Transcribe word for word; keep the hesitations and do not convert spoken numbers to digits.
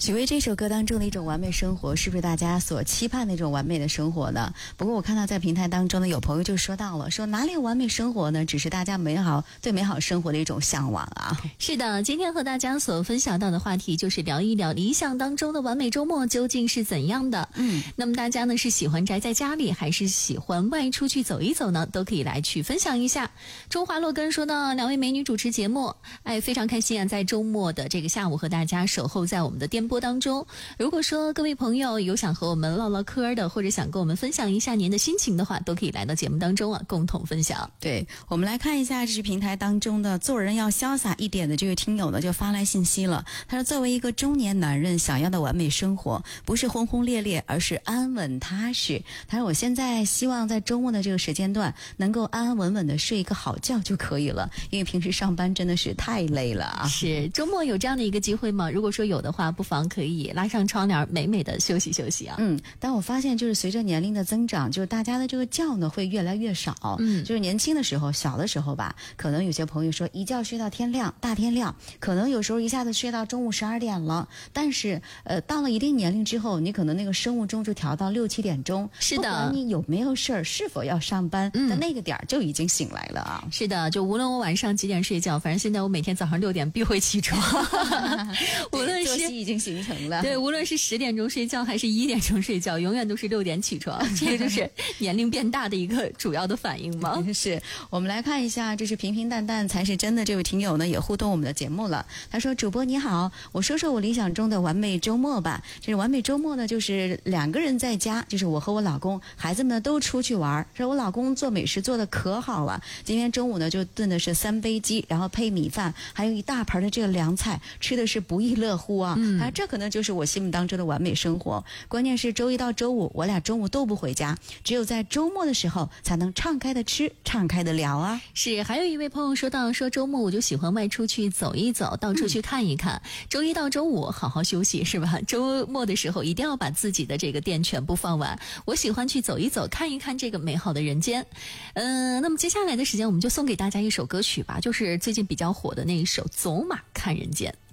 许巍这首歌当中的一种完美生活，是不是大家所期盼的一种完美的生活呢？不过我看到在平台当中呢，有朋友就说到了，说哪里有完美生活呢？只是大家美好对美好生活的一种向往啊。 是的，今天和大家所分享到的话题就是聊一聊理想当中的完美周末究竟是怎样的。嗯，那么大家呢是喜欢宅在家里，还是喜欢外出去走一走呢？都可以来去分享一下。中华洛根说到，两位美女主持节目，哎，非常开心啊，在周末的这个下午和大家守候在我们的电波当中。如果说各位朋友有想和我们唠唠嗑的，或者想跟我们分享一下您的心情的话，都可以来到节目当中啊，共同分享。 对，我们来看一下这是平台当中的做人要潇洒一点的这位听友呢，就发来信息了。他说，作为一个中年男人想要的完美生活，不是轰轰烈烈，而是安稳踏实。他说，我现在希望在周末的这个时间段能够安安稳稳的睡一个好觉就可以了，因为平时上班真的是太累了啊。 是，周末有这样的一个机会吗？如果说有的话，不妨可以拉上窗帘美美的休息休息啊。 嗯，但我发现就是随着年龄的增长，就是大家的这个觉呢会越来越少。嗯，就是年轻的时候小的时候吧，可能有些朋友说一觉睡到天亮大天亮，可能有时候一下子睡到中午十二点了，但是呃到了一定年龄之后，你可能那个生物钟就调到六七点钟。 是的， 不管你有没有事儿，是否要上班，嗯，但那个点儿就已经醒来了啊。 是的，就无论我晚上几点睡觉，反正现在我每天早上六点必会起床。无论是作息已经形成了。 对，无论是十点钟睡觉还是一点钟睡觉，永远都是六点起床。这个就是年龄变大的一个主要的反应吗？ 是。我们来看一下，这是平平淡淡才是真的。这位听友呢也互动我们的节目了。他说，主播你好，我说说我理想中的完美周末吧。这是完美周末呢，就是两个人在家，就是我和我老公，孩子们呢都出去玩。说我老公做美食做的可好了，今天中午呢就炖的是三杯鸡，然后配米饭，还有一大盆的这个凉菜，吃的是不亦乐乎啊。嗯，啊，这可能就是我心目当中的完美生活。关键是周一到周五我俩中午都不回家，只有在周末的时候才能畅开的吃，畅开的聊啊。 是，还有一位朋友说到，说周末我就喜欢外出去走一走，到处去看一看。嗯、周一到周五好好休息是吧？周末的时候一定要把自己的这个店全部放完。我喜欢去走一走，看一看这个美好的人间。嗯、呃，那么接下来的时间我们就送给大家一首歌曲吧，就是最近比较火的那一首《走马看人间》。